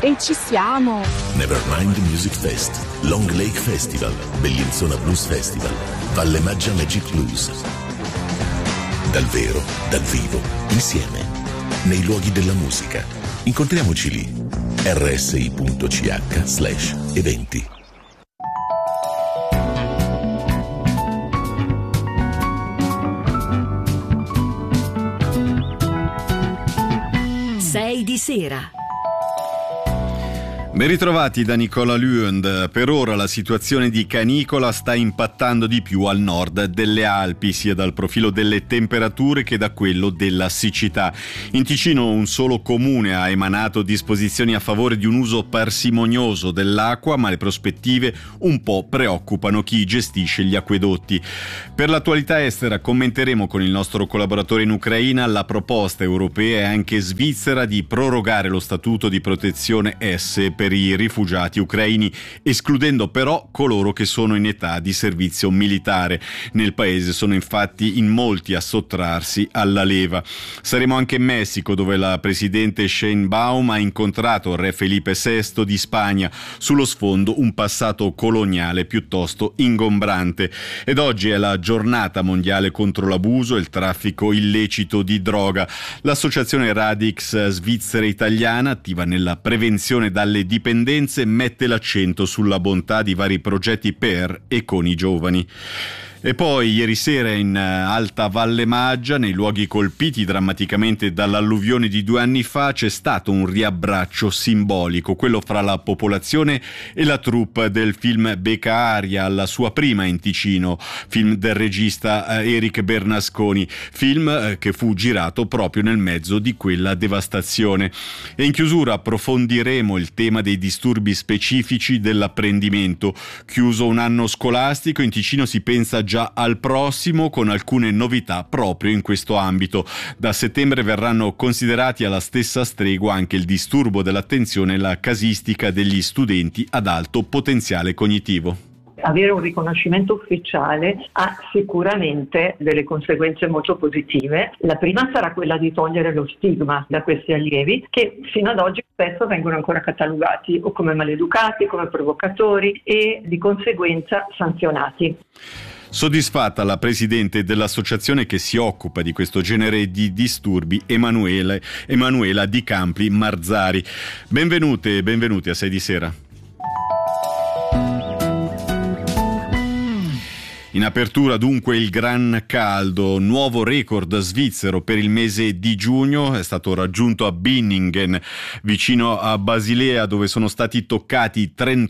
E ci siamo! Nevermind Music Fest, Long Lake Festival, Bellinzona Blues Festival, Valle Maggia Magic Blues. Dal vero, dal vivo, insieme, nei luoghi della musica. Incontriamoci lì. rsi.ch/eventi. Sei di sera. Ben ritrovati da Nicola Luend. Per ora la situazione di canicola sta impattando di più al nord delle Alpi, sia dal profilo delle temperature che da quello della siccità. In Ticino un solo comune ha emanato disposizioni a favore di un uso parsimonioso dell'acqua, ma le prospettive un po' preoccupano chi gestisce gli acquedotti. Per l'attualità estera commenteremo con il nostro collaboratore in Ucraina la proposta europea e anche svizzera di prorogare lo statuto di protezione S per i rifugiati ucraini, escludendo però coloro che sono in età di servizio militare. Nel paese sono infatti in molti a sottrarsi alla leva. Saremo anche in Messico, dove la presidente Sheinbaum ha incontrato il re Felipe VI di Spagna, sullo sfondo un passato coloniale piuttosto ingombrante. Ed oggi è la giornata mondiale contro l'abuso e il traffico illecito di droga. L'associazione Radix Svizzera Italiana, attiva nella prevenzione dalle dipendenze, mette l'accento sulla bontà di vari progetti per e con i giovani. E poi ieri sera in Alta Valle Maggia, nei luoghi colpiti drammaticamente dall'alluvione di 2 anni fa, c'è stato un riabbraccio simbolico, quello fra la popolazione e la troupe del film Beca Aria, la sua prima in Ticino, film del regista Eric Bernasconi, film che fu girato proprio nel mezzo di quella devastazione. E in chiusura approfondiremo il tema dei disturbi specifici dell'apprendimento. Chiuso un anno scolastico, in Ticino si pensa già al prossimo, con alcune novità proprio in questo ambito. Da settembre verranno considerati alla stessa stregua anche il disturbo dell'attenzione e la casistica degli studenti ad alto potenziale cognitivo. Avere un riconoscimento ufficiale ha sicuramente delle conseguenze molto positive. La prima sarà quella di togliere lo stigma da questi allievi, che fino ad oggi spesso vengono ancora catalogati o come maleducati, come provocatori e di conseguenza sanzionati. Soddisfatta la presidente dell'associazione che si occupa di questo genere di disturbi, Emanuela Di Campi Marzari. Benvenute e benvenuti a 6 di sera. In apertura dunque il gran caldo, nuovo record svizzero per il mese di giugno, è stato raggiunto a Binningen, vicino a Basilea, dove sono stati toccati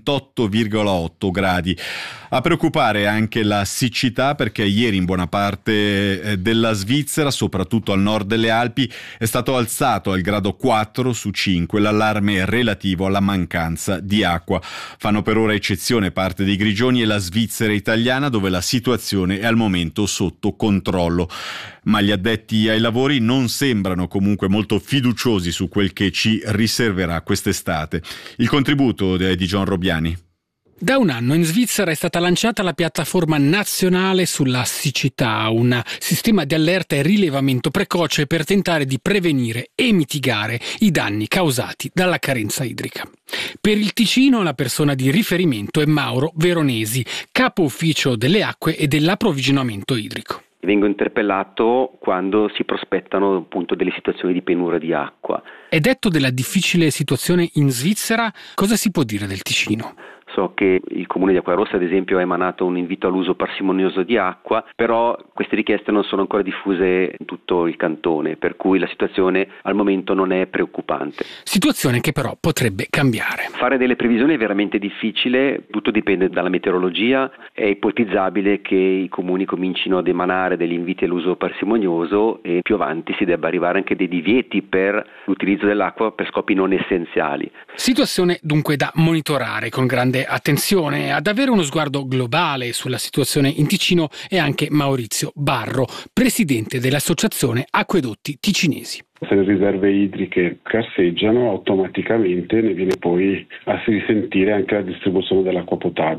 38,8 gradi. A preoccupare anche la siccità, perché ieri in buona parte della Svizzera, soprattutto al nord delle Alpi, è stato alzato al grado 4 su 5 l'allarme relativo alla mancanza di acqua. Fanno per ora eccezione parte dei Grigioni e la Svizzera italiana, dove la situazione è al momento sotto controllo. Ma gli addetti ai lavori non sembrano comunque molto fiduciosi su quel che ci riserverà quest'estate. Il contributo di John Robiani. Da un anno in Svizzera è stata lanciata la piattaforma nazionale sulla siccità, un sistema di allerta e rilevamento precoce per tentare di prevenire e mitigare i danni causati dalla carenza idrica. Per il Ticino la persona di riferimento è Mauro Veronesi, capo ufficio delle acque e dell'approvvigionamento idrico. Vengo interpellato quando si prospettano appunto delle situazioni di penura di acqua. E detto della difficile situazione in Svizzera, cosa si può dire del Ticino? So che il comune di Acquarossa, ad esempio, ha emanato un invito all'uso parsimonioso di acqua, però queste richieste non sono ancora diffuse in tutto il cantone, per cui la situazione al momento non è preoccupante. Situazione che però potrebbe cambiare. Fare delle previsioni è veramente difficile, tutto dipende dalla meteorologia. È ipotizzabile che i comuni comincino ad emanare degli inviti all'uso parsimonioso e più avanti si debba arrivare anche dei divieti per l'utilizzo dell'acqua per scopi non essenziali. Situazione dunque da monitorare con grande attenzione. Ad avere uno sguardo globale sulla situazione in Ticino è anche Maurizio Barro, presidente dell'associazione Acquedotti Ticinesi. Se le riserve idriche carseggiano, automaticamente ne viene poi a risentire anche la distribuzione dell'acqua potabile.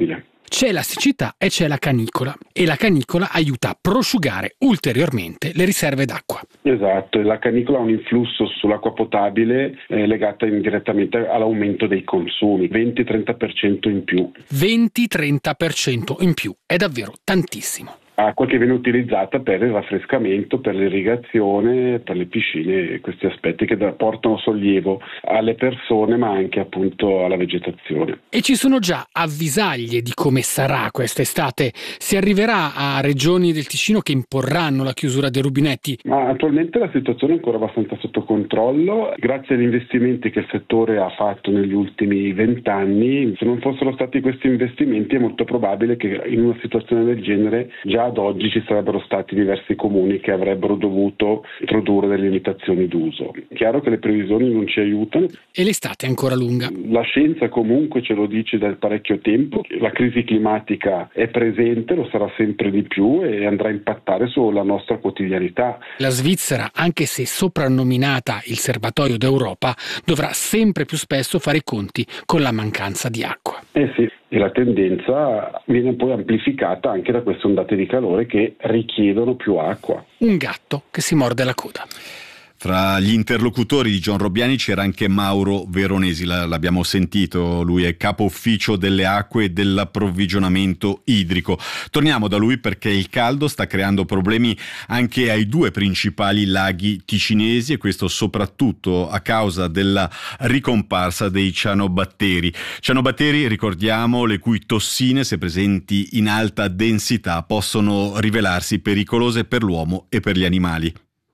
C'è la siccità e c'è la canicola, e la canicola aiuta a prosciugare ulteriormente le riserve d'acqua. Esatto, la canicola ha un influsso sull'acqua potabile legata indirettamente all'aumento dei consumi, 20-30% in più. 20-30% in più, è davvero tantissimo. Acqua che viene utilizzata per il raffrescamento, per l'irrigazione, per le piscine, questi aspetti che portano sollievo alle persone ma anche appunto alla vegetazione. E ci sono già avvisaglie di come sarà quest'estate? Si arriverà a regioni del Ticino che imporranno la chiusura dei rubinetti? Ma attualmente la situazione è ancora abbastanza sotto controllo, grazie agli investimenti che il settore ha fatto negli ultimi 20 anni. Se non fossero stati questi investimenti è molto probabile che in una situazione del genere già ad oggi ci sarebbero stati diversi comuni che avrebbero dovuto introdurre delle limitazioni d'uso. È chiaro che le previsioni non ci aiutano. E l'estate è ancora lunga. La scienza comunque ce lo dice da parecchio tempo. La crisi climatica è presente, lo sarà sempre di più e andrà a impattare sulla nostra quotidianità. La Svizzera, anche se soprannominata il serbatoio d'Europa, dovrà sempre più spesso fare i conti con la mancanza di acqua. Sì. E la tendenza viene poi amplificata anche da queste ondate di calore che richiedono più acqua. Un gatto che si morde la coda. Fra gli interlocutori di John Robbiani c'era anche Mauro Veronesi, l'abbiamo sentito, lui è capo ufficio delle acque e dell'approvvigionamento idrico. Torniamo da lui perché il caldo sta creando problemi anche ai due principali laghi ticinesi e questo soprattutto a causa della ricomparsa dei cianobatteri. Cianobatteri, ricordiamo, le cui tossine, se presenti in alta densità, possono rivelarsi pericolose per l'uomo e per gli animali.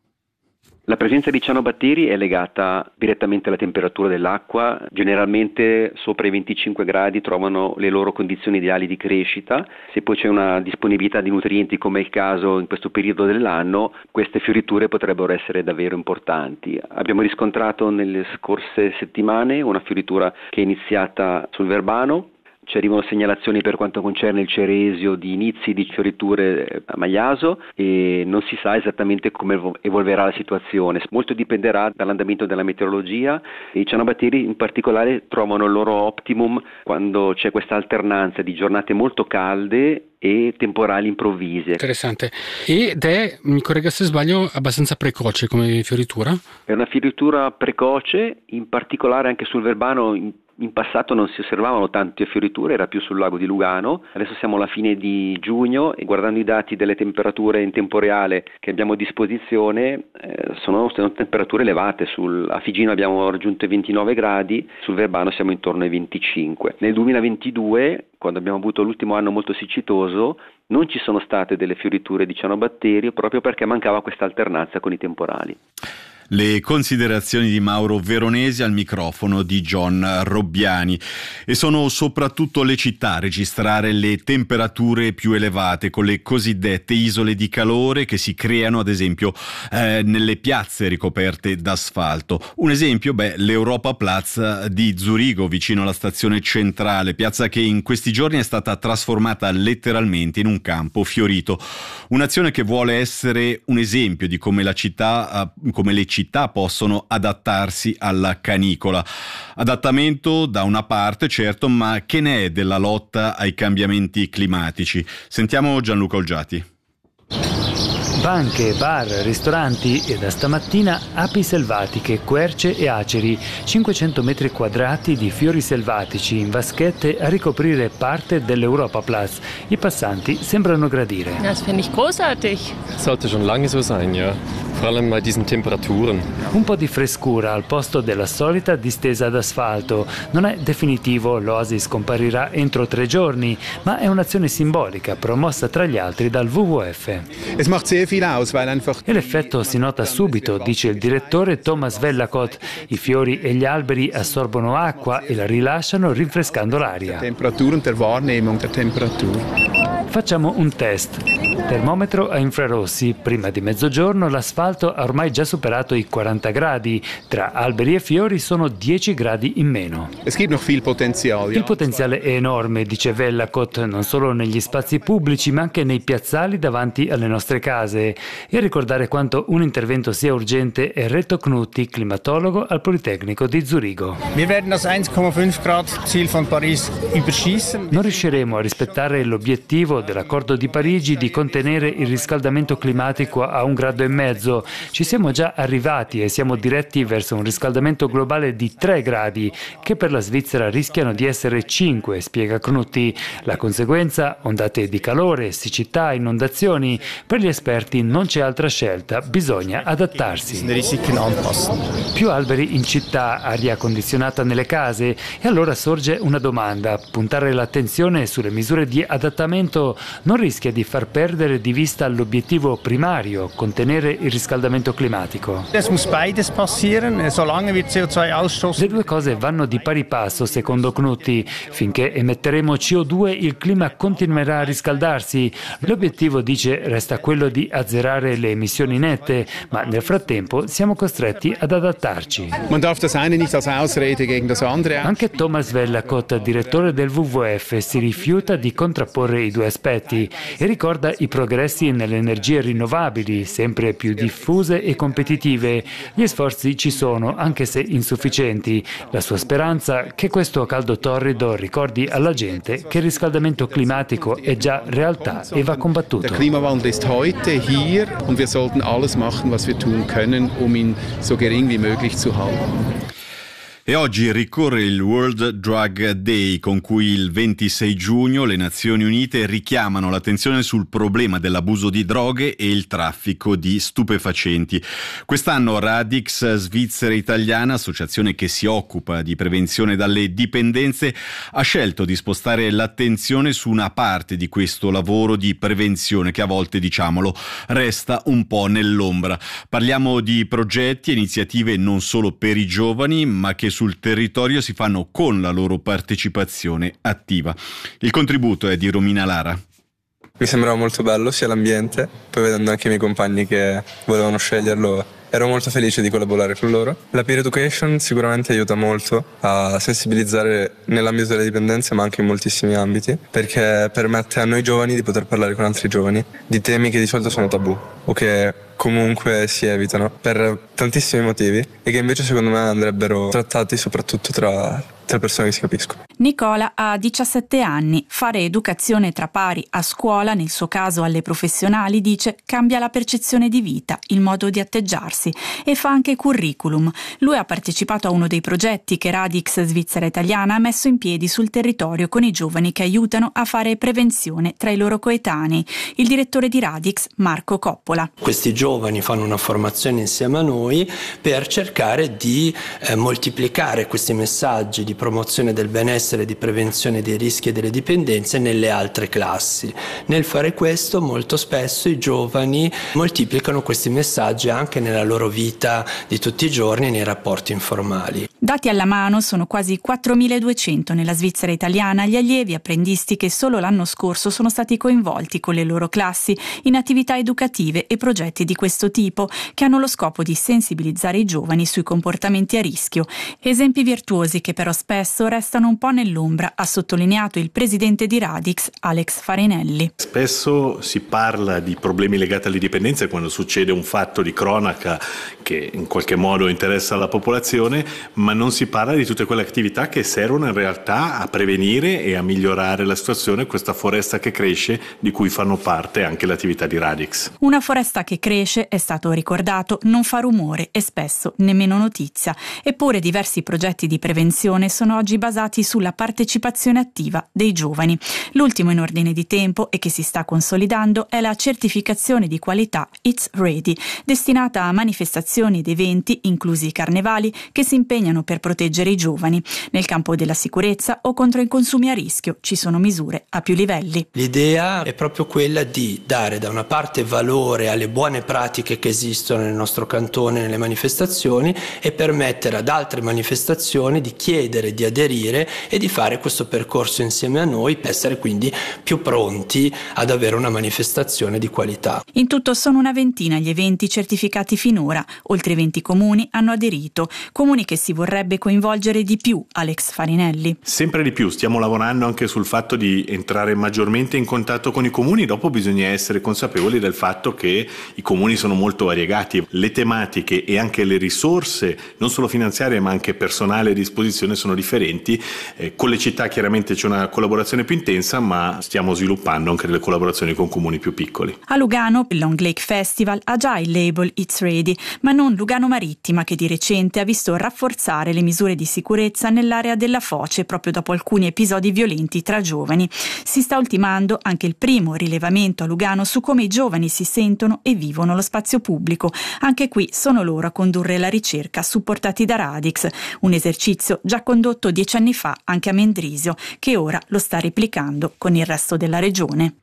La presenza di cianobatteri è legata direttamente alla temperatura dell'acqua, generalmente sopra i 25 gradi trovano le loro condizioni ideali di crescita. Se poi c'è una disponibilità di nutrienti come è il caso in questo periodo dell'anno, queste fioriture potrebbero essere davvero importanti. Abbiamo riscontrato nelle scorse settimane una fioritura che è iniziata sul Verbano. Ci arrivano segnalazioni per quanto concerne il ceresio di inizi di fioriture a Maiaso e non si sa esattamente come evolverà la situazione. Molto dipenderà dall'andamento della meteorologia. I cianobatteri in particolare trovano il loro optimum quando c'è questa alternanza di giornate molto calde e temporali improvvise. Interessante. Ed è, mi corregga se sbaglio, abbastanza precoce come fioritura? È una fioritura precoce, in particolare anche sul Verbano. In passato non si osservavano tante fioriture, era più sul lago di Lugano. Adesso siamo alla fine di giugno e guardando i dati delle temperature in tempo reale che abbiamo a disposizione sono temperature elevate. A Figino abbiamo raggiunto i 29 gradi, sul Verbano siamo intorno ai 25. Nel 2022, quando abbiamo avuto l'ultimo anno molto siccitoso, non ci sono state delle fioriture di cianobatteri proprio perché mancava questa alternanza con i temporali. Le considerazioni di Mauro Veronesi al microfono di John Robbiani. E sono soprattutto le città a registrare le temperature più elevate con le cosiddette isole di calore che si creano ad esempio nelle piazze ricoperte d'asfalto. Un esempio, l'Europa Platz di Zurigo vicino alla stazione centrale, piazza che in questi giorni è stata trasformata letteralmente in un campo fiorito. Un'azione che vuole essere un esempio di come le città possono adattarsi alla canicola. Adattamento da una parte, certo, ma che ne è della lotta ai cambiamenti climatici? Sentiamo Gianluca Olgiati. Banche, bar, ristoranti e da stamattina api selvatiche, querce e aceri, 500 metri quadrati di fiori selvatici in vaschette a ricoprire parte dell'Europa Platz. I passanti sembrano gradire. Das finde ich großartig. Sollte schon lange so sein, ja. Vor allem bei diesen Temperaturen. Un po' di frescura al posto della solita distesa d'asfalto. Non è definitivo, l'oasi scomparirà entro 3 giorni, ma è un'azione simbolica promossa tra gli altri dal WWF. Es macht sehr viel aus, weil einfach... E l'effetto si nota subito, dice il direttore Thomas Vellacott. I fiori e gli alberi assorbono acqua e la rilasciano rinfrescando l'aria. Temperatur und der Wahrnehmung der Temperatur. Facciamo un test. Termometro a infrarossi. Prima di mezzogiorno l'asfalto ha ormai già superato i 40 gradi. Tra alberi e fiori sono 10 gradi in meno. Il potenziale è enorme, dice Vellacott, non solo negli spazi pubblici ma anche nei piazzali davanti alle nostre case. E a ricordare quanto un intervento sia urgente è Reto Knutti, climatologo al Politecnico di Zurigo. Non riusciremo a rispettare l'obiettivo dell'accordo di Parigi di contenere il riscaldamento climatico a 1,5 gradi. Ci siamo già arrivati e siamo diretti verso un riscaldamento globale di 3 gradi, che per la Svizzera rischiano di essere 5, spiega Knutti. La conseguenza? Ondate di calore, siccità, inondazioni. Per gli esperti non c'è altra scelta, bisogna adattarsi. Più alberi in città, aria condizionata nelle case, e allora sorge una domanda: puntare l'attenzione sulle misure di adattamento non rischia di far perdere di vista l'obiettivo primario, contenere il riscaldamento climatico? Le due cose vanno di pari passo, secondo Knutti. Finché emetteremo CO2 il clima continuerà a riscaldarsi. L'obiettivo, dice, resta quello di azzerare le emissioni nette, ma nel frattempo siamo costretti ad adattarci. Anche Thomas Vellacott, direttore del WWF, si rifiuta di contrapporre i due aspetti e ricorda i progressi nelle energie rinnovabili, sempre più diffuse e competitive. Gli sforzi ci sono, anche se insufficienti. La sua speranza che questo caldo torrido ricordi alla gente che il riscaldamento climatico è già realtà e va combattuto. Der Klimawandel ist heute hier und wir sollten alles machen, was wir tun können, ihn so gering wie möglich zu halten. E oggi ricorre il World Drug Day, con cui il 26 giugno le Nazioni Unite richiamano l'attenzione sul problema dell'abuso di droghe e il traffico di stupefacenti. Quest'anno Radix Svizzera Italiana, associazione che si occupa di prevenzione dalle dipendenze, ha scelto di spostare l'attenzione su una parte di questo lavoro di prevenzione che a volte, diciamolo, resta un po' nell'ombra. Parliamo di progetti e iniziative non solo per i giovani, ma che sul territorio si fanno con la loro partecipazione attiva. Il contributo è di Romina Lara. Mi sembrava molto bello sia l'ambiente, poi vedendo anche i miei compagni che volevano sceglierlo, ero molto felice di collaborare con loro. La peer education sicuramente aiuta molto a sensibilizzare nell'ambito delle dipendenze, ma anche in moltissimi ambiti, perché permette a noi giovani di poter parlare con altri giovani di temi che di solito sono tabù o che comunque si evitano per tantissimi motivi e che invece secondo me andrebbero trattati soprattutto tra persone che si capiscono. Nicola ha 17 anni. Fare educazione tra pari a scuola, nel suo caso alle professionali, dice, cambia la percezione di vita, il modo di atteggiarsi, e fa anche curriculum. Lui ha partecipato a uno dei progetti che Radix Svizzera Italiana ha messo in piedi sul territorio con i giovani che aiutano a fare prevenzione tra i loro coetanei. Il direttore di Radix, Marco Coppola. Questi giovani fanno una formazione insieme a noi per cercare di moltiplicare questi messaggi di promozione del benessere, di prevenzione dei rischi e delle dipendenze nelle altre classi. Nel fare questo molto spesso i giovani moltiplicano questi messaggi anche nella loro vita di tutti i giorni e nei rapporti informali. Dati alla mano, sono quasi 4.200 nella Svizzera Italiana gli allievi apprendisti che solo l'anno scorso sono stati coinvolti con le loro classi in attività educative e progetti di questo tipo che hanno lo scopo di sensibilizzare i giovani sui comportamenti a rischio. Esempi virtuosi che però spesso restano un po' nell'ombra, ha sottolineato il presidente di Radix, Alex Farinelli. Spesso si parla di problemi legati alle dipendenze quando succede un fatto di cronaca che in qualche modo interessa la popolazione, ma non si parla di tutte quelle attività che servono in realtà a prevenire e a migliorare la situazione, questa foresta che cresce di cui fanno parte anche le attività di Radix. Una foresta che cresce, è stato ricordato, non fa rumore e spesso nemmeno notizia. Eppure diversi progetti di prevenzione sono oggi basati sulla partecipazione attiva dei giovani. L'ultimo in ordine di tempo e che si sta consolidando è la certificazione di qualità It's Ready, destinata a manifestazioni ed eventi, inclusi i carnevali, che si impegnano Lugano per proteggere i giovani. Nel campo della sicurezza o contro i consumi a rischio ci sono misure a più livelli. L'idea è proprio quella di dare da una parte valore alle buone pratiche che esistono nel nostro cantone, nelle manifestazioni, e permettere ad altre manifestazioni di chiedere di aderire e di fare questo percorso insieme a noi, per essere quindi più pronti ad avere una manifestazione di qualità. In tutto sono una ventina gli eventi certificati finora, oltre 20 comuni hanno aderito, comuni che si vorrebbe coinvolgere di più. Alex Farinelli. Sempre di più, stiamo lavorando anche sul fatto di entrare maggiormente in contatto con i comuni. Dopo bisogna essere consapevoli del fatto che i comuni sono molto variegati, le tematiche e anche le risorse, non solo finanziarie ma anche personale a disposizione, sono differenti. Con le città chiaramente c'è una collaborazione più intensa, ma stiamo sviluppando anche delle collaborazioni con comuni più piccoli. A Lugano il Long Lake Festival ha già il label It's Ready, ma non Lugano Marittima, che di recente ha visto rafforzare le misure di sicurezza nell'area della Foce proprio dopo alcuni episodi violenti tra giovani. Si sta ultimando anche il primo rilevamento a Lugano su come i giovani si sentono e vivono lo spazio pubblico. Anche qui sono loro a condurre la ricerca, supportati da Radix, un esercizio già condotto 10 anni fa anche a Mendrisio, che ora lo sta replicando con il resto della regione.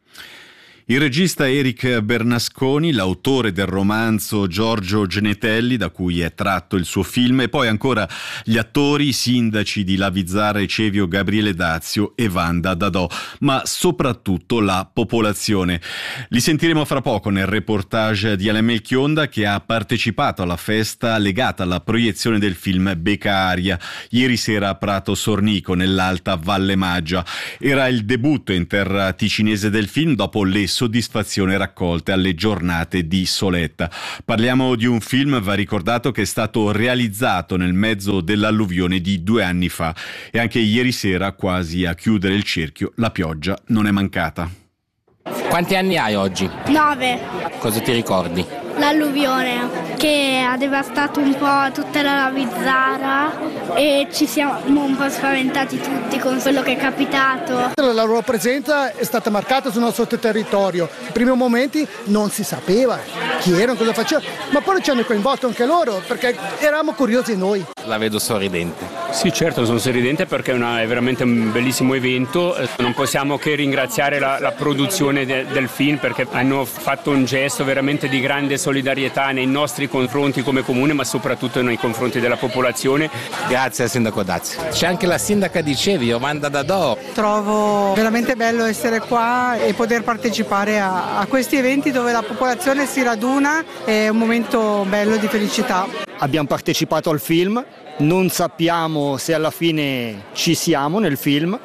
Il regista Eric Bernasconi, l'autore del romanzo Giorgio Genetelli, da cui è tratto il suo film, e poi ancora gli attori, i sindaci di Lavizzara e Cevio, Gabriele Dazio e Wanda Dadò, ma soprattutto la popolazione. Li sentiremo fra poco nel reportage di Alemel Chionda, che ha partecipato alla festa legata alla proiezione del film Beccaria ieri sera a Prato Sornico, nell'Alta Valle Maggia. Era il debutto in terra ticinese del film dopo le soddisfazioni raccolte alle giornate di Soletta. Parliamo di un film, va ricordato, che è stato realizzato nel mezzo dell'alluvione di 2 anni fa, e anche ieri sera, quasi a chiudere il cerchio, la pioggia non è mancata. Quanti anni hai oggi? 9. Cosa ti ricordi? L'alluvione che ha devastato un po' tutta la Lavizzara e ci siamo un po' spaventati tutti con quello che è capitato. La loro presenza è stata marcata sul nostro territorio. Nei primi momenti non si sapeva chi erano, cosa facevano, ma poi ci hanno coinvolto anche loro perché eravamo curiosi noi. La vedo sorridente. Sì, certo, sono sorridente perché è veramente un bellissimo evento. Non possiamo che ringraziare la produzione del film, perché hanno fatto un gesto veramente di grande solidarietà nei nostri confronti come comune, ma soprattutto nei confronti della popolazione. Grazie al sindaco Dazio. C'è anche la sindaca di Cevio, Wanda Dadò. Trovo veramente bello essere qua e poter partecipare a questi eventi dove la popolazione si raduna. È un momento bello di felicità. Abbiamo partecipato al film, non sappiamo se alla fine ci siamo nel film.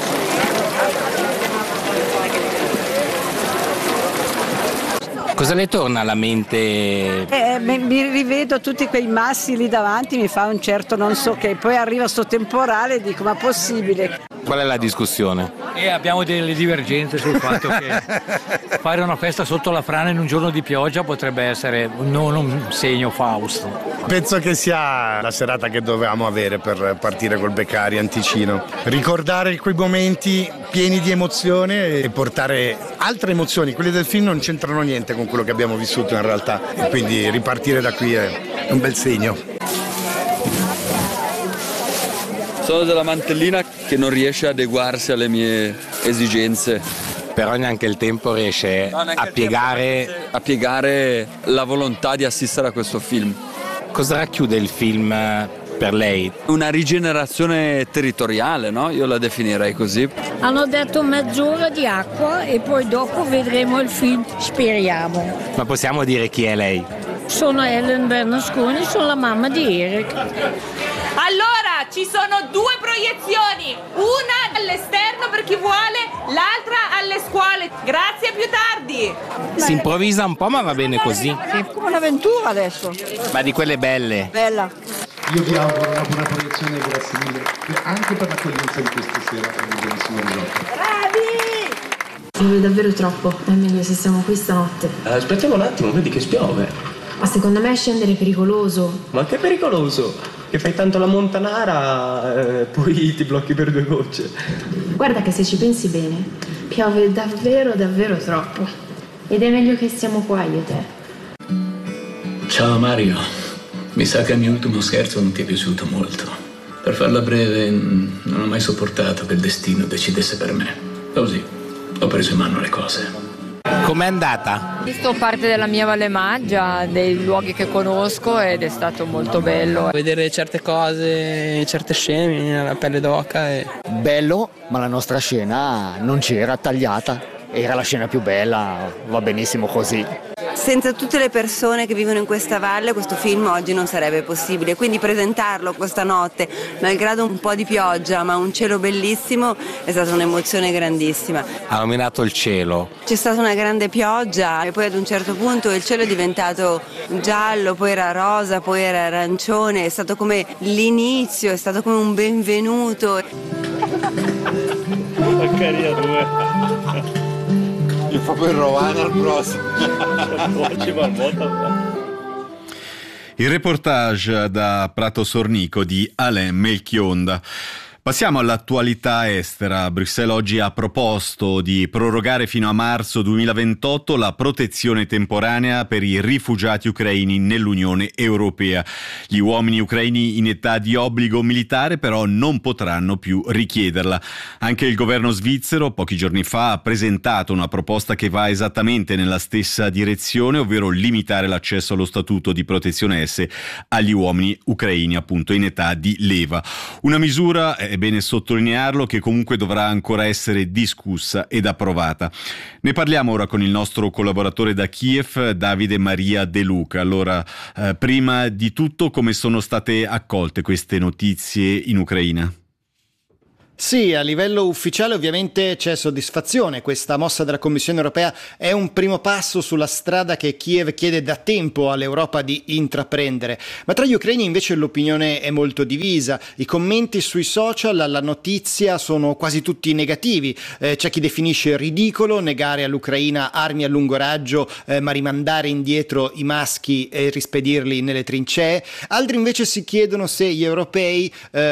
Cosa le torna alla mente? Mi rivedo tutti quei massi lì davanti, mi fa un certo non so che, poi arriva sto temporale e dico ma possibile? Qual è la discussione? Abbiamo delle divergenze sul fatto che fare una festa sotto la frana in un giorno di pioggia potrebbe essere non un segno fausto. Penso che sia la serata che dovevamo avere per partire col Beccaria in Ticino. Ricordare quei momenti pieni di emozione e portare altre emozioni. Quelli del film non c'entrano niente con quello che abbiamo vissuto in realtà, e quindi ripartire da qui è un bel segno. Sono della mantellina che non riesce a adeguarsi alle mie esigenze. Però neanche il tempo riesce a piegare la volontà di assistere a questo film. Cosa racchiude il film per lei? Una rigenerazione territoriale, no? Io la definirei così. Hanno detto mezz'ora di acqua e poi dopo vedremo il film, speriamo. Ma possiamo dire chi è lei? Sono Ellen Bernasconi, sono la mamma di Eric. Allora, ci sono 2 proiezioni, una all'esterno per chi vuole, l'altra alle scuole. Grazie, a più tardi. Si improvvisa un po', ma va bene così. È come un'avventura adesso. Ma di quelle belle. Bella. Io vi auguro una buona proiezione, grazie mille, anche per l'accoglienza di questa sera. Bravi! Piove davvero troppo, è meglio se siamo qui stanotte. Aspettiamo un attimo, vedi che spiove. Ma secondo me scendere è pericoloso. Ma che pericoloso? Che fai tanto la montanara, poi ti blocchi per 2 gocce. Guarda che se ci pensi bene, piove davvero davvero troppo. Ed è meglio che stiamo qua io e te. Ciao Mario. Mi sa che il mio ultimo scherzo non ti è piaciuto molto. Per farla breve, non ho mai sopportato che il destino decidesse per me. Così, ho preso in mano le cose. Com'è andata? Ho visto parte della mia Valle Maggia, dei luoghi che conosco ed è stato molto bello. Vedere certe cose, certe scene, la pelle d'oca. Bello, ma la nostra scena non c'era, tagliata. Era la scena più bella, va benissimo così. Senza tutte le persone che vivono in questa valle questo film oggi non sarebbe possibile, quindi presentarlo questa notte, malgrado un po' di pioggia ma un cielo bellissimo, è stata un'emozione grandissima. Ha nominato il cielo. C'è stata una grande pioggia e poi ad un certo punto il cielo è diventato giallo, poi era rosa, poi era arancione, è stato come l'inizio, è stato come un benvenuto. Io proprio il Rovana al prossimo. Il reportage da Prato Sornico di Alain Melchionda. Passiamo all'attualità estera. Bruxelles oggi ha proposto di prorogare fino a marzo 2028 la protezione temporanea per i rifugiati ucraini nell'Unione Europea. Gli uomini ucraini in età di obbligo militare però non potranno più richiederla. Anche il governo svizzero pochi giorni fa ha presentato una proposta che va esattamente nella stessa direzione, ovvero limitare l'accesso allo statuto di protezione S agli uomini ucraini appunto in età di leva. Una misura, è bene sottolinearlo, che comunque dovrà ancora essere discussa ed approvata. Ne parliamo ora con il nostro collaboratore da Kiev, Davide Maria De Luca. Allora, prima di tutto, come sono state accolte queste notizie in Ucraina? Sì, a livello ufficiale ovviamente c'è soddisfazione. Questa mossa della Commissione europea è un primo passo sulla strada che Kiev chiede da tempo all'Europa di intraprendere. Ma tra gli ucraini invece l'opinione è molto divisa. I commenti sui social alla notizia sono quasi tutti negativi. C'è chi definisce ridicolo negare all'Ucraina armi a lungo raggio ma rimandare indietro i maschi e rispedirli nelle trincee. Altri invece si chiedono se gli europei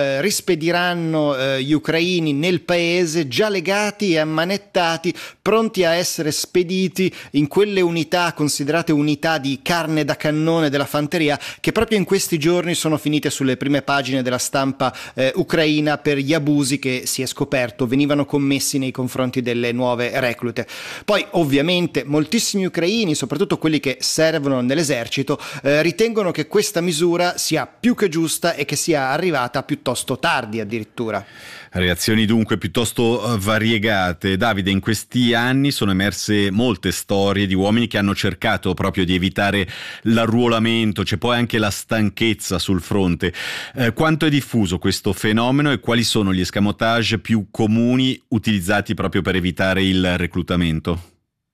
rispediranno gli ucraini nel paese già legati e ammanettati, pronti a essere spediti in quelle unità considerate unità di carne da cannone della fanteria, che proprio in questi giorni sono finite sulle prime pagine della stampa ucraina per gli abusi che, si è scoperto, venivano commessi nei confronti delle nuove reclute. Poi ovviamente moltissimi ucraini, soprattutto quelli che servono nell'esercito, ritengono che questa misura sia più che giusta e che sia arrivata piuttosto tardi addirittura. Reazioni dunque piuttosto variegate. Davide, in questi anni sono emerse molte storie di uomini che hanno cercato proprio di evitare l'arruolamento, c'è poi anche la stanchezza sul fronte. Quanto è diffuso questo fenomeno e quali sono gli escamotage più comuni utilizzati proprio per evitare il reclutamento?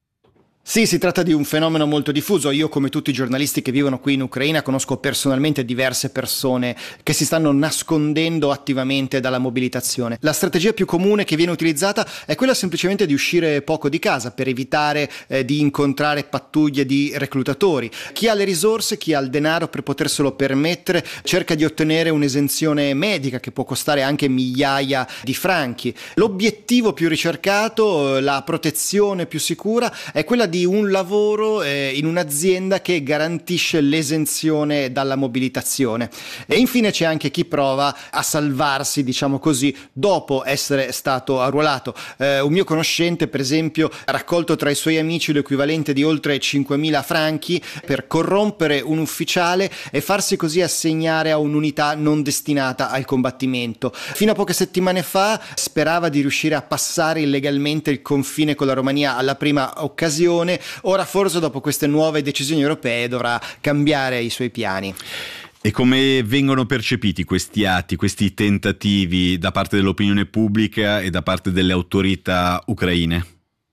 Sì, si tratta di un fenomeno molto diffuso. Io, come tutti i giornalisti che vivono qui in Ucraina, conosco personalmente diverse persone che si stanno nascondendo attivamente dalla mobilitazione. La strategia più comune che viene utilizzata è quella semplicemente di uscire poco di casa per evitare di incontrare pattuglie di reclutatori. Chi ha le risorse, chi ha il denaro per poterselo permettere, cerca di ottenere un'esenzione medica che può costare anche migliaia di franchi. L'obiettivo più ricercato, la protezione più sicura, è quella di un lavoro in un'azienda che garantisce l'esenzione dalla mobilitazione. E infine c'è anche chi prova a salvarsi, diciamo così, dopo essere stato arruolato. Un mio conoscente, per esempio, ha raccolto tra i suoi amici l'equivalente di oltre 5.000 franchi per corrompere un ufficiale e farsi così assegnare a un'unità non destinata al combattimento. Fino a poche settimane fa sperava di riuscire a passare illegalmente il confine con la Romania alla prima occasione. Ora forse dopo queste nuove decisioni europee dovrà cambiare i suoi piani. E come vengono percepiti questi atti, questi tentativi da parte dell'opinione pubblica e da parte delle autorità ucraine?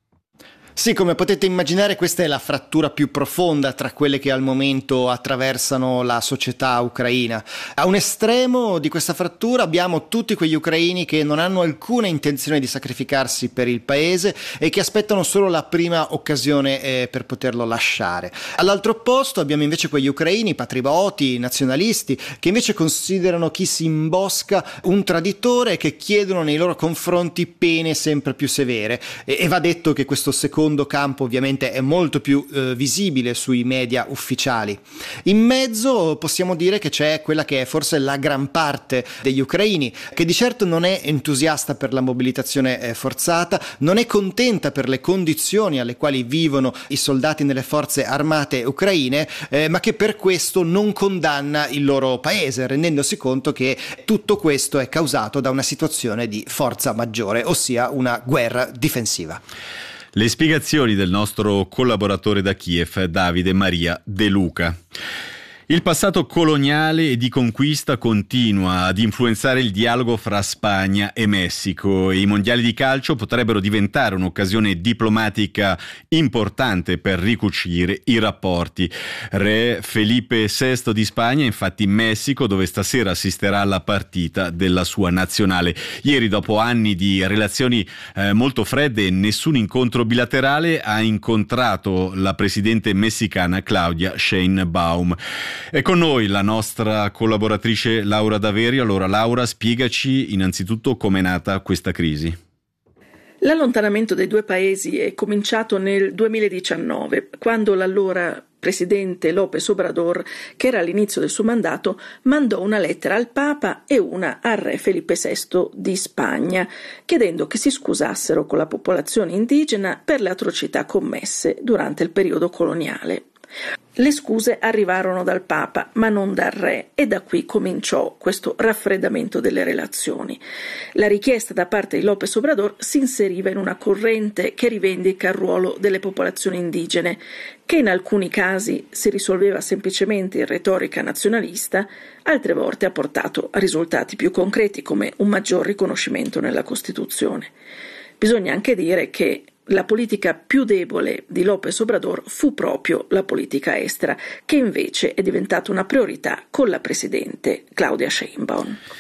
Sì, come potete immaginare, questa è la frattura più profonda tra quelle che al momento attraversano la società ucraina. A un estremo di questa frattura abbiamo tutti quegli ucraini che non hanno alcuna intenzione di sacrificarsi per il paese e che aspettano solo la prima occasione per poterlo lasciare. All'altro opposto abbiamo invece quegli ucraini patrioti, nazionalisti, che invece considerano chi si imbosca un traditore e che chiedono nei loro confronti pene sempre più severe. E va detto che questo secondo secondo campo ovviamente è molto più visibile sui media ufficiali. In mezzo possiamo dire che c'è quella che è forse la gran parte degli ucraini, che di certo non è entusiasta per la mobilitazione forzata, non è contenta per le condizioni alle quali vivono i soldati nelle forze armate ucraine, ma che per questo non condanna il loro paese, rendendosi conto che tutto questo è causato da una situazione di forza maggiore, ossia una guerra difensiva. Le spiegazioni del nostro collaboratore da Kiev, Davide Maria De Luca. Il passato coloniale e di conquista continua ad influenzare il dialogo fra Spagna e Messico e i mondiali di calcio potrebbero diventare un'occasione diplomatica importante per ricucire i rapporti. Re Felipe VI di Spagna, infatti, in Messico, dove stasera assisterà alla partita della sua nazionale. Ieri, dopo anni di relazioni molto fredde e nessun incontro bilaterale, ha incontrato la presidente messicana Claudia Sheinbaum. È con noi la nostra collaboratrice Laura Daverio. Allora Laura, spiegaci innanzitutto com'è nata questa crisi. L'allontanamento dei due paesi è cominciato nel 2019, quando l'allora presidente López Obrador, che era all'inizio del suo mandato, mandò una lettera al Papa e una al re Felipe VI di Spagna, chiedendo che si scusassero con la popolazione indigena per le atrocità commesse durante il periodo coloniale. Le scuse arrivarono dal Papa, ma non dal re, e da qui cominciò questo raffreddamento delle relazioni. La richiesta da parte di López Obrador si inseriva in una corrente che rivendica il ruolo delle popolazioni indigene, che in alcuni casi si risolveva semplicemente in retorica nazionalista, altre volte ha portato a risultati più concreti come un maggior riconoscimento nella Costituzione. Bisogna anche dire che la politica più debole di López Obrador fu proprio la politica estera, che invece è diventata una priorità con la presidente Claudia Sheinbaum.